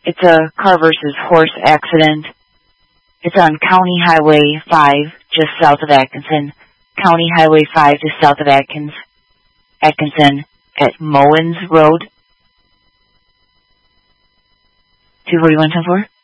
It's a car versus horse accident. It's on County Highway 5, just south of Atkinson. County Highway 5, just south of Atkinson, at Mowens Road. 241-10-4.